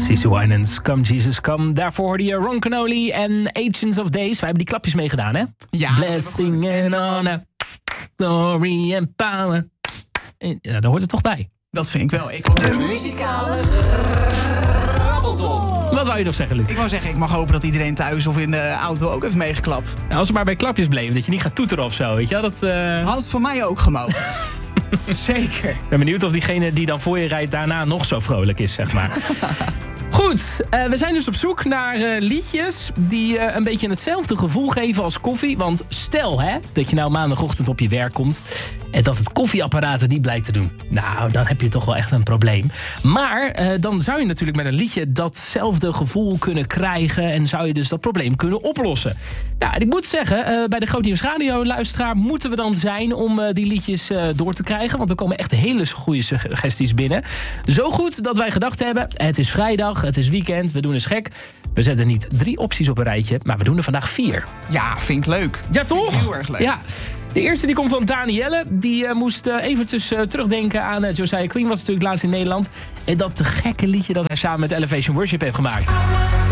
Cece Winans, Come Jesus Come. Daarvoor hoorde je Ron Canoli en Agents of Days. Wij hebben die klapjes meegedaan, hè? Ja. Blessing and honor, glory and power. Ja, daar hoort het toch bij. Dat vind ik wel. De muzikale grabbelton. Wat wou je nog zeggen, Luc? Ik wou zeggen, ik mag hopen dat iedereen thuis of in de auto ook heeft meegeklapt. Nou, als we maar bij klapjes bleven, dat je niet gaat toeteren of zo, weet je wel? Dat, Had het voor mij ook gemogen. Zeker. Ik ben benieuwd of diegene die dan voor je rijdt daarna nog zo vrolijk is, zeg maar. Goed, we zijn dus op zoek naar liedjes die een beetje hetzelfde gevoel geven als koffie. Want stel hè, dat je nou maandagochtend op je werk komt en dat het koffieapparaat het niet blijkt te doen. Nou, dan heb je toch wel echt een probleem. Maar dan zou je natuurlijk met een liedje datzelfde gevoel kunnen krijgen en zou je dus dat probleem kunnen oplossen. Nou, ik moet zeggen, bij de Groot Nieuws Radio luisteraar moeten we dan zijn om die liedjes door te krijgen. Want er komen echt hele goede suggesties binnen. Zo goed dat wij gedacht hebben, het is vrijdag, het is weekend, we doen eens gek. We zetten niet 3 opties op een rijtje, maar we doen er vandaag 4. Ja, vind ik leuk. Ja, toch? Heel erg leuk. Ja. De eerste die komt van Danielle. Die moest eventjes terugdenken aan Josiah Queen. Was natuurlijk laatst in Nederland. En dat te gekke liedje dat hij samen met Elevation Worship heeft gemaakt.